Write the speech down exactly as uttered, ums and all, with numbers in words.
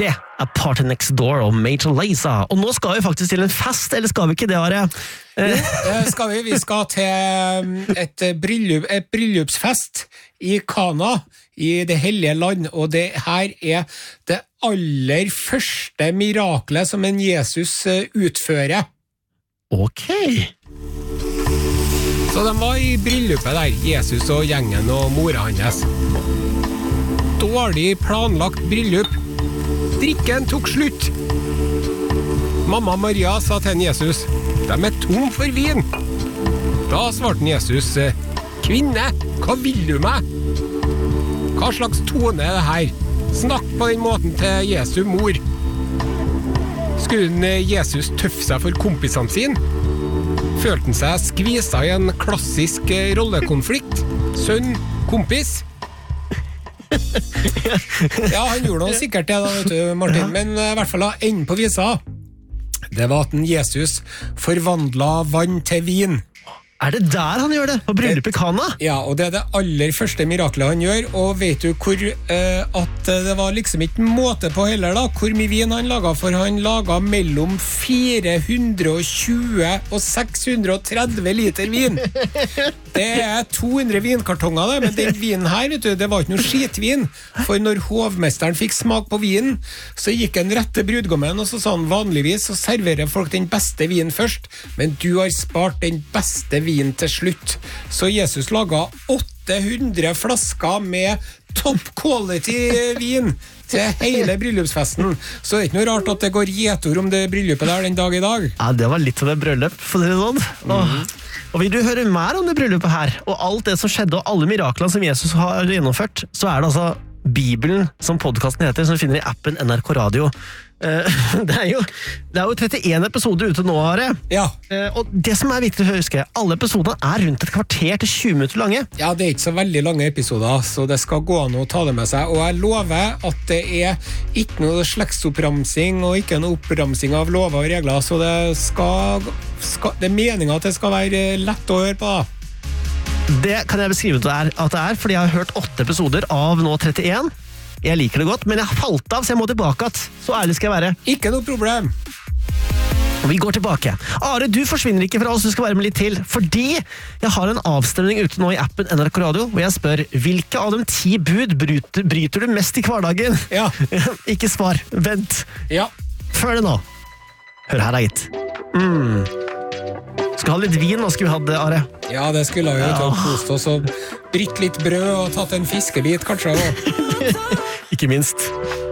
Det er Party Next Door og Major Lazer. Og nå skal vi faktisk til en fest, eller skal vi ikke det, Are? Jo, skal vi. Vi skal til et, bryllup, et bryllupsfest i Kana, i det hellige land, og det her er det aller første miraklet som en Jesus utfører. Ok. Så de var i bryllupet der, Jesus og gjengen og mora hans. Dårlig planlagt bryllup. Drikken tok slutt. Mamma Maria sa til en Jesus, de er tom for vin. Da svarte Jesus, kvinne, hva vil du meg? Hva slags tone er det her? Snakk på den måten til Jesu mor. Skulle Jesus tøffe seg for kompisene sine? Følte han seg skvisa i en klassisk rollekonflikt? Sønn, kompis? Ja, han gjorde noe sikkert det da, vet du, Martin, men i hvert fall da, enden på visa, det var at en Jesus forvandlet vann til vin. Er det der han gjør det? På bryllup i Kana? Ja, og det er det aller første miraklet han gjør, og vet du hvor eh, at det var liksom ikke måte på heller da, hvor mye vin han laget, for han laget mellom fire hundre og tjue og seks hundre og tretti liter vin. Det er to hundre vinkartonger det, men den vinen her, vet du, det var ikke noe skitvin, for når hovmesteren fikk smak på vinen, så gikk han rett til brudgommen, og så sa han vanligvis, så serverer folk den beste vinen først, men du har spart den beste vinen til slutt. Så Jesus laget åtte hundre flasker med top quality vin til hele bryllupsfesten. Så det er ikke noe rart at det går gjetord om det bryllupet der den dag i dag. Ja, det var litt av det bryllup, for det er sånn. Mm. Og vil du høre mer om det bryllupet her, og alt det som skjedde, og alle miraklene som Jesus har gjennomført, så er det altså Bibelen, som podcasten heter, som du finner i appen N R K Radio. Uh, det, er jo, det er jo trettien episoder ute nå, Are. Ja. Uh, og det som er viktig å huske, alle episodene er rundt et kvarter til tjue minutter lange. Ja, det er ikke så veldig lange episoder, så det skal gå an å ta det med seg. Og jeg lover at det er ikke noe slektsoppramsing og ikke noe oppramsing av lover og regler, så det, skal, skal, det er meningen at det skal være lett å høre på da. Det kan jeg beskrive at det er, fordi jeg har hørt åtte episoder av nå trettien. Jeg liker det godt, men jeg har falt av, så jeg må tilbake at, så ærlig skal jeg være. Ikke noe problem. Og vi går tilbake. Are, du forsvinner ikke fra oss, du skal være med litt til, fordi jeg har en avstemning ute nå i appen N R K Radio, og jeg spør, hvilke av de ti bud bryter, bryter du mest i hverdagen? Ja. Ikke svar, vent. Ja. Før det nå. Hør her, gitt. Mm. Skal ha litt vin nå, skulle vi ha det, Are. Ja, det skulle vi jo til å poste oss og brytt litt brød og tatt en fiskebit, kanskje. Ikke minst.